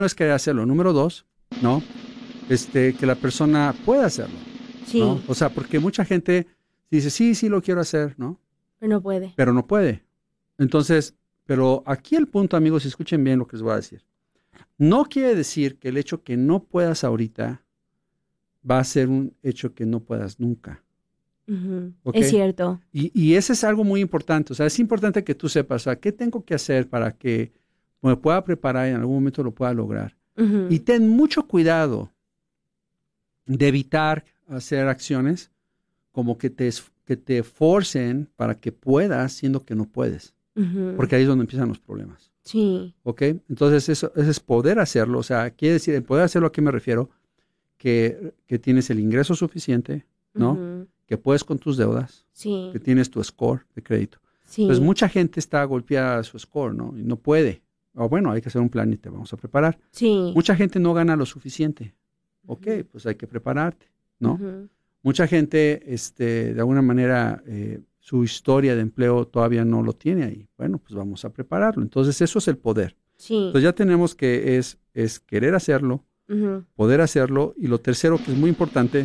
es querer hacerlo. Número dos, ¿no? Que la persona pueda hacerlo. Sí. ¿No? O sea, porque mucha gente dice, sí, lo quiero hacer, ¿no? Pero no puede. Pero no puede. Entonces, pero aquí el punto, amigos, escuchen bien lo que les voy a decir. No quiere decir que el hecho que no puedas ahorita va a ser un hecho que no puedas nunca. ¿Okay? Es cierto. Y ese es algo muy importante. O sea, es importante que tú sepas, o sea, ¿qué tengo que hacer para que me pueda preparar y en algún momento lo pueda lograr? Y ten mucho cuidado de evitar hacer acciones como que te forcen para que puedas, siendo que no puedes. Porque ahí es donde empiezan los problemas. Sí. ¿Ok? Entonces, eso es poder hacerlo. O sea, quiere decir, el poder hacerlo, ¿a qué me refiero? Que tienes el ingreso suficiente, ¿no? Que puedes con tus deudas, Sí. que tienes tu score de crédito. Sí. Entonces, mucha gente está golpeada a su score, ¿no? Y no puede. O bueno, hay que hacer un plan y te vamos a preparar. Sí. Mucha gente no gana lo suficiente. Ok, pues hay que prepararte, ¿no? Mucha gente, de alguna manera, su historia de empleo todavía no lo tiene ahí. Bueno, pues vamos a prepararlo. Entonces, eso es el poder. Sí. Entonces, ya tenemos que es querer hacerlo, poder hacerlo. Y lo tercero, que es muy importante,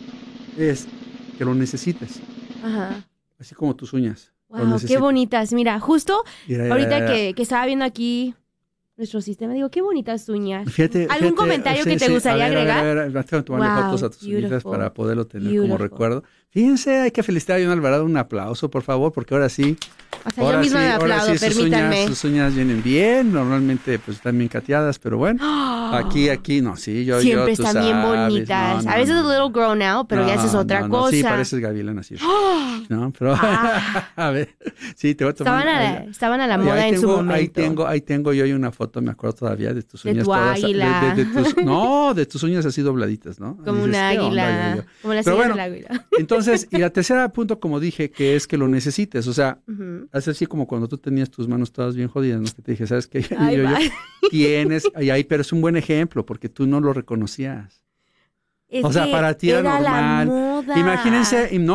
es que lo necesites. Ajá. Así como tus uñas. Wow, qué bonitas. Mira, justo ahorita que que estaba viendo aquí nuestro sistema, digo, qué bonitas uñas. Fíjate, ¿Algún comentario que te gustaría agregar? A ver, tengo que tomarle fotos a tus uñitas para poderlo tener como recuerdo. Fíjense, hay que felicitar a John Alvarado, un aplauso, por favor, porque ahora sí. O sea, yo misma me aplaudo, permítanme. Sus uñas vienen bien, normalmente pues están bien cateadas, pero bueno, aquí no, sí, yo siempre tú están sabes, bien bonitas. A veces a little grown now, pero ya esa es otra cosa. Sí, pareces gavilán así. No, pero a ver, sí, te voy a tomar. Estaban a la moda en su momento. Ahí tengo yo una foto, me acuerdo todavía de tus uñas. De tu águila. De tus uñas así dobladitas, ¿no? Como una águila, como la señora del águila. Entonces, y el tercer punto, como dije, que es que lo necesites, o sea, es así como cuando tú tenías tus manos todas bien jodidas, ¿no? Que te dije, ¿sabes qué? Tienes, pero es un buen ejemplo, porque tú no lo reconocías. O sea, para ti era normal. La moda. Imagínense, no,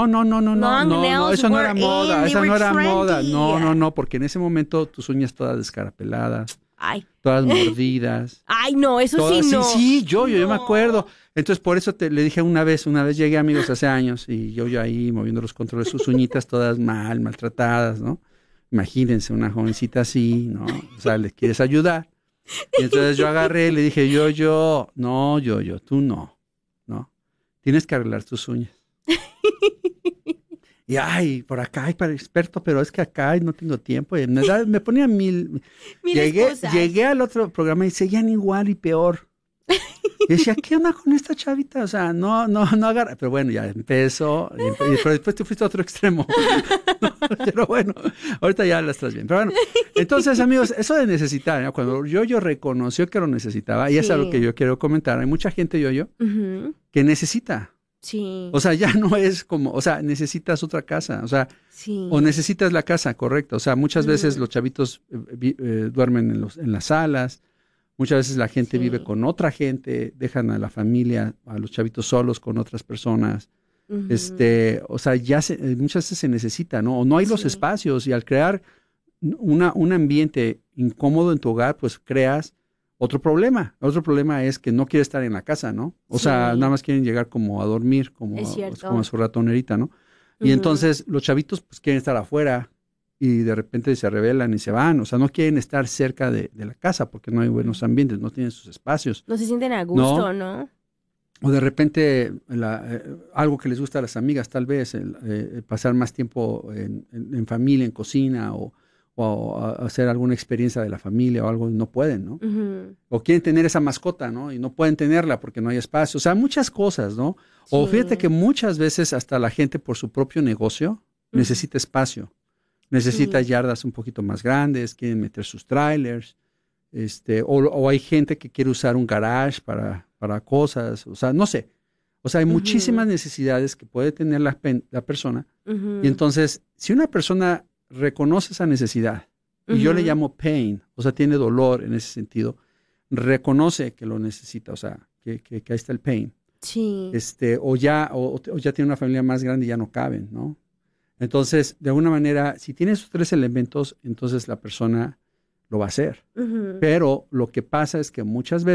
eso no era moda, esa no era moda. No, porque en ese momento tus uñas todas descarapeladas, todas mordidas. Ay, no, eso todas, sí no. Sí, yo me acuerdo. Entonces, por eso le dije una vez llegué, amigos, hace años, y yo ahí moviendo los controles, sus uñitas todas maltratadas, ¿no? Imagínense una jovencita así, ¿no? O sea, le quieres ayudar. Y entonces yo agarré y le dije, tú no. Tienes que arreglar tus uñas. Y por acá hay para experto, pero es que acá no tengo tiempo. Y me ponía mil llegué al otro programa y seguían igual y peor. Y decía, ¿qué onda con esta chavita? O sea, no agarra. Pero bueno, ya empezó. Pero después te fuiste a otro extremo. Pero bueno, ahorita ya la estás bien. Pero bueno, entonces, amigos, eso de necesitar, ¿no? Cuando yo reconoció que lo necesitaba, y es algo que yo quiero comentar. Hay mucha gente, que necesita. Sí. O sea, ya no es como, o sea, necesitas otra casa, o sea, o necesitas la casa, correcto. O sea, muchas veces los chavitos duermen en las salas. Muchas veces la gente vive con otra gente, dejan a la familia, a los chavitos solos con otras personas. O sea, muchas veces se necesita, ¿no? O no hay los espacios, y al crear un ambiente incómodo en tu hogar, pues creas otro problema. Otro problema es que no quiere estar en la casa, ¿no? O sea, nada más quieren llegar como a dormir, como a su ratonerita, ¿no? Y entonces los chavitos pues quieren estar afuera, y de repente se rebelan y se van. O sea, no quieren estar cerca de la casa porque no hay buenos ambientes, no tienen sus espacios. No se sienten a gusto, ¿no? O de repente algo que les gusta a las amigas, tal vez, pasar más tiempo en familia, en cocina, o hacer alguna experiencia de la familia o algo, y no pueden, ¿no? O quieren tener esa mascota, ¿no? Y no pueden tenerla porque no hay espacio. O sea, muchas cosas, ¿no? O fíjate que muchas veces hasta la gente por su propio negocio necesita espacio. Necesita yardas un poquito más grandes, quieren meter sus trailers, o hay gente que quiere usar un garage para cosas, o sea, no sé. O sea, hay muchísimas necesidades que puede tener la persona. Y entonces, si una persona reconoce esa necesidad, y yo le llamo pain, o sea, tiene dolor en ese sentido, reconoce que lo necesita, o sea, que ahí está el pain. Sí. O ya tiene una familia más grande y ya no caben, ¿no? Entonces, de alguna manera, si tiene esos tres elementos, entonces la persona lo va a hacer. Ujú. Pero lo que pasa es que muchas veces